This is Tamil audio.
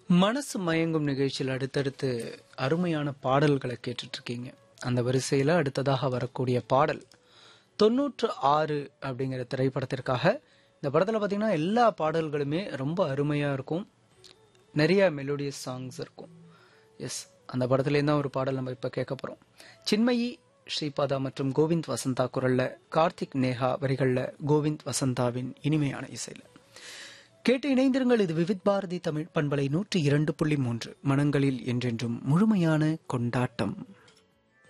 மனசு மயங்கும் நிகழ்ச்சியில் அடுத்தடுத்து அருமையான பாடல்களை கேட்டுட்டு இருக்கீங்க. அந்த வரிசையில அடுத்ததாக வரக்கூடிய பாடல் 96 அப்படிங்கிற திரைப்படத்திற்காக. இந்த படத்துல பாத்தீங்கன்னா எல்லா பாடல்களுமே ரொம்ப அருமையா இருக்கும். நிறைய மெலோடியஸ் சாங்ஸ் இருக்கும். எஸ், அந்த படத்துலேருந்து தான் ஒரு பாடல் நம்ம இப்ப கேட்க போறோம். சின்மயி ஸ்ரீபாதா மற்றும் கோவிந்த் வசந்தா குரல்ல, கார்த்திக் நேஹா வரிகள்ல, கோவிந்த் வசந்தாவின் இனிமையான இசையில கேட்டு இணைந்திருங்கள். இது விவித் பாரதி தமிழ் பண்பலை 102.3 மனங்களில் என்றென்றும் முழுமையான கொண்டாட்டம்.